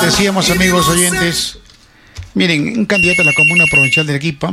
decíamos, amigos oyentes, miren, un candidato a la comuna provincial de Arequipa,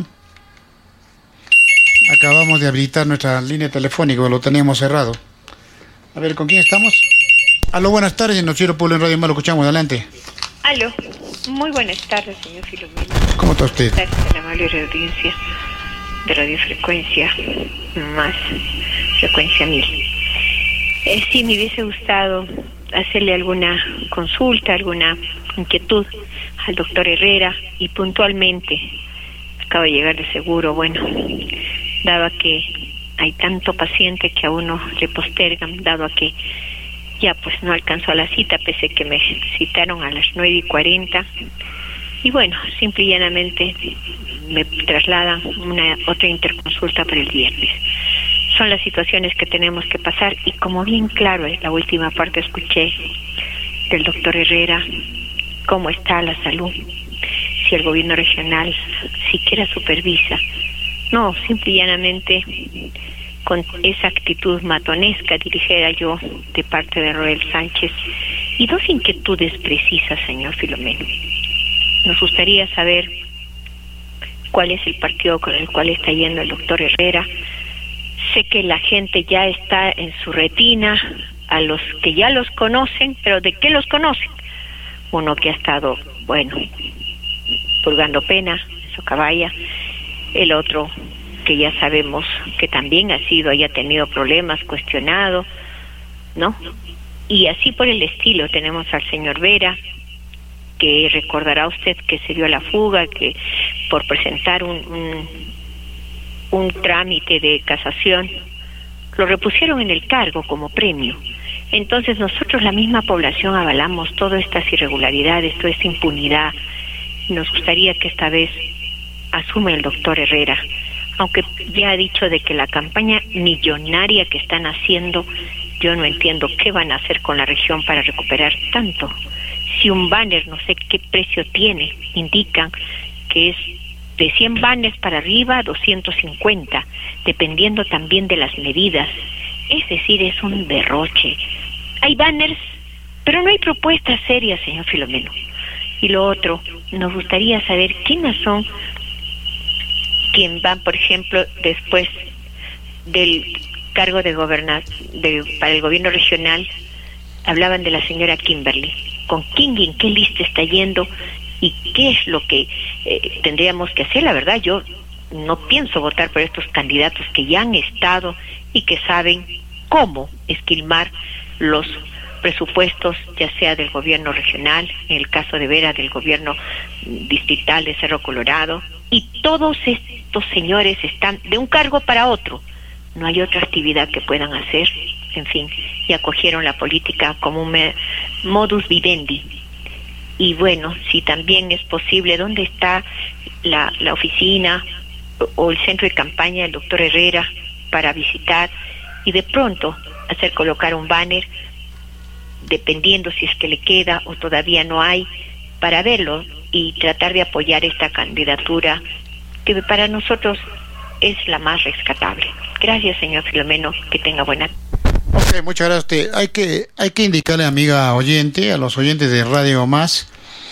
acabamos de habilitar nuestra línea telefónica, lo teníamos cerrado. A ver, ¿con quién estamos? Aló, buenas tardes, Noticiero Pueblo en Radio Más, lo escuchamos, adelante. Aló, muy buenas tardes, señor Filomeno. ¿Cómo está usted? Gracias a la amable audiencia de radiofrecuencia, más frecuencia 1000. Sí, me hubiese gustado hacerle alguna consulta, alguna inquietud al doctor Herrera, y puntualmente, acaba de llegar de seguro, bueno, dado que hay tanto paciente que a uno le postergan, dado a que ya pues no alcanzó a la cita, pese que me citaron a las 9:40, y bueno, simple y llanamente me trasladan una otra interconsulta para el viernes. Son las situaciones que tenemos que pasar, y como bien claro en la última parte escuché del doctor Herrera cómo está la salud, si el gobierno regional siquiera supervisa. No, simple y llanamente con esa actitud matonesca dirigida yo de parte de Roel Sánchez. Y dos inquietudes precisas, señor Filomeno. Nos gustaría saber cuál es el partido con el cual está yendo el doctor Herrera. Sé que la gente ya está en su retina, a los que ya los conocen, pero ¿de qué los conocen? Uno que ha estado, bueno, purgando pena en Socabaya, el otro que ya sabemos que también haya tenido problemas, cuestionado, ¿no? Y así por el estilo. Tenemos al señor Vera, que recordará usted que se dio a la fuga, que por presentar un trámite de casación, lo repusieron en el cargo como premio. Entonces nosotros, la misma población, avalamos todas estas irregularidades, toda esta impunidad. Nos gustaría que esta vez asume el doctor Herrera, aunque ya ha dicho de que la campaña millonaria que están haciendo, yo no entiendo qué van a hacer con la región para recuperar tanto. Si un banner, no sé qué precio tiene, indican que es de 100 banners para arriba, 250, dependiendo también de las medidas. Es decir, es un derroche. Hay banners, pero no hay propuestas serias, señor Filomeno. Y lo otro, nos gustaría saber quiénes son quien van, por ejemplo, después del cargo de para el gobierno regional. Hablaban de la señora Kimberly. ¿Con quién y en qué lista está yendo? ¿Y qué es lo que tendríamos que hacer? La verdad, yo no pienso votar por estos candidatos que ya han estado y que saben cómo esquilmar los presupuestos, ya sea del gobierno regional, en el caso de Vera, del gobierno distrital de Cerro Colorado. Y todos estos señores están de un cargo para otro. No hay otra actividad que puedan hacer. En fin, y acogieron la política como un modus vivendi. Y bueno, si también es posible, ¿dónde está la oficina o el centro de campaña del doctor Herrera para visitar y de pronto hacer colocar un banner, dependiendo si es que le queda o todavía no hay, para verlo y tratar de apoyar esta candidatura que para nosotros es la más rescatable? Gracias, señor Filomeno, que tenga buena. Ok, muchas gracias. Hay que indicarle, amiga oyente, a los oyentes de Radio Más,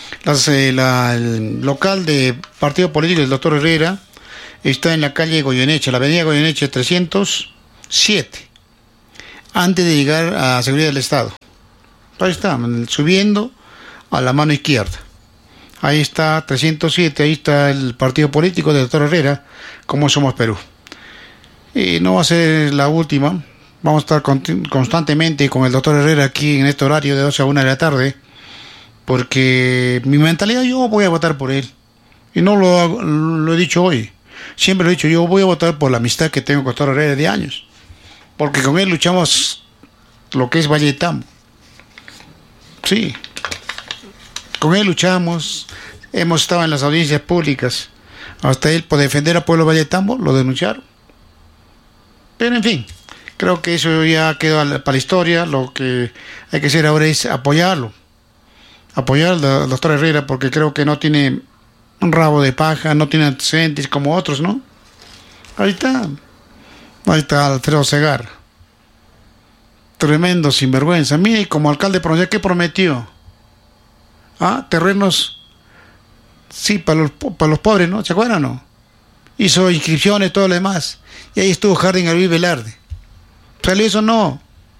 el local de partido político del doctor Herrera está en la calle Goyeneche, la avenida Goyeneche 307, antes de llegar a Seguridad del Estado. Ahí está, subiendo a la mano izquierda. Ahí está 307, ahí está el partido político del doctor Herrera, como Somos Perú. Y no va a ser la última. Vamos a estar constantemente con el doctor Herrera aquí en este horario de 12 a 1 de la tarde, porque mi mentalidad, yo voy a votar por él. Y no lo he dicho hoy. Siempre lo he dicho, yo voy a votar por la amistad que tengo con el doctor Herrera de años. Porque con él luchamos lo que es Valle de Tambo. Sí. Con él luchamos, hemos estado en las audiencias públicas. Hasta él, por defender al pueblo de Valle de Tambo, lo denunciaron. Pero en fin, creo que eso ya quedó para la historia. Lo que hay que hacer ahora es apoyar al doctor Herrera, porque creo que no tiene un rabo de paja, no tiene antecedentes como otros, ¿no? Ahí está Alfredo Segarra, tremendo sinvergüenza. Mire, como alcalde provincial, ¿qué prometió? terrenos, sí, para los pobres, ¿no? ¿Se acuerdan o no? Hizo inscripciones, todo lo demás. Y ahí estuvo Harding Alví Velarde. ¿Salió eso? No.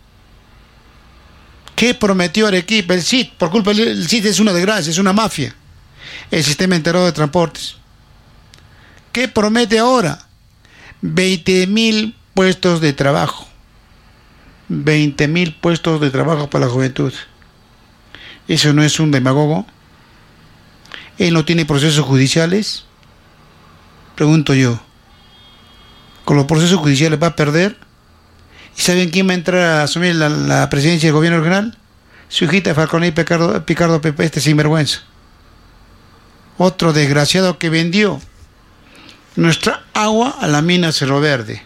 ¿Qué prometió Arequipa? El CIT, por culpa del CIT es una desgracia, es una mafia. El Sistema Integrado de Transportes. ¿Qué promete ahora? 20.000 puestos de trabajo. 20.000 puestos de trabajo para la juventud. ¿Eso no es un demagogo? ¿Él no tiene procesos judiciales? Pregunto yo. ¿Con los procesos judiciales va a perder? ¿Y saben quién va a entrar a asumir la presidencia del gobierno regional? Su hijita Falcone Picardo Pepe, este sinvergüenza. Otro desgraciado que vendió nuestra agua a la mina Cerro Verde.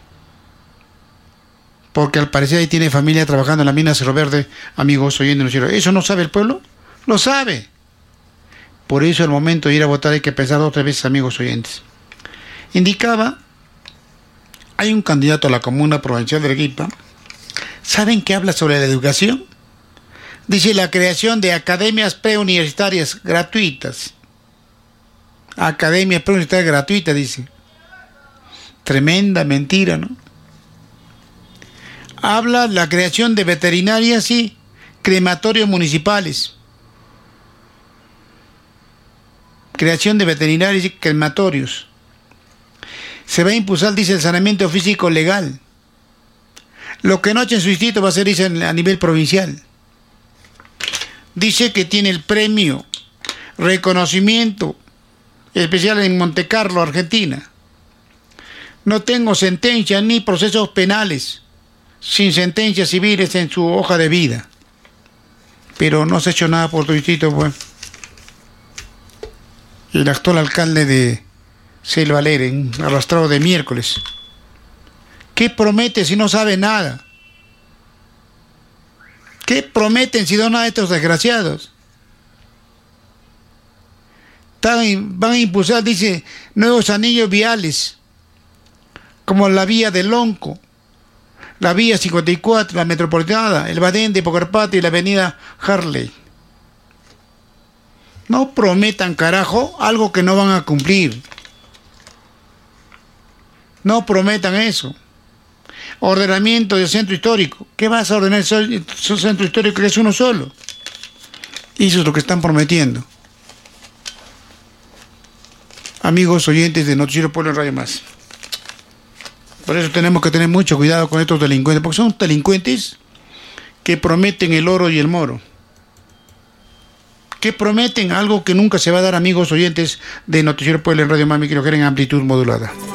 Porque al parecer ahí tiene familia trabajando en la mina Cerro Verde, amigos oyéndonos. ¿Eso no sabe el pueblo? Lo sabe. Por eso al momento de ir a votar hay que pensar 2 o 3 veces, amigos oyentes. Indicaba, hay un candidato a la comuna provincial de Arequipa. ¿Saben qué habla sobre la educación? Dice la creación de academias preuniversitarias gratuitas. Academias preuniversitarias gratuitas, dice. Tremenda mentira, ¿no? Habla la creación de veterinarias y crematorios municipales. Creación de veterinarios y crematorios. Se va a impulsar, dice, el saneamiento físico legal. Lo que no ha hecho en su distrito va a ser, dice, a nivel provincial. Dice que tiene el premio, reconocimiento especial en Monte Carlo, Argentina. No tengo sentencia ni procesos penales, sin sentencias civiles en su hoja de vida. Pero no se ha hecho nada por tu distrito, pues. El actual alcalde de Selva Alegre, arrastrado de miércoles. ¿Qué promete si no sabe nada? ¿Qué prometen si no nada de estos desgraciados? Van a impulsar, dice, nuevos anillos viales, como la vía del Lonco, la vía 54, la metropolitana, el Badén de Pocarpato y la avenida Harley. No prometan, carajo, algo que no van a cumplir. No prometan eso. Ordenamiento del centro histórico. ¿Qué vas a ordenar el centro histórico que es uno solo? Y eso es lo que están prometiendo. Amigos oyentes de Noticiero Pueblo en Radio Más. Por eso tenemos que tener mucho cuidado con estos delincuentes, porque son delincuentes que prometen el oro y el moro. Que prometen algo que nunca se va a dar, amigos oyentes de Noticiero Pueblo en Radio Más, mi quiero en amplitud modulada.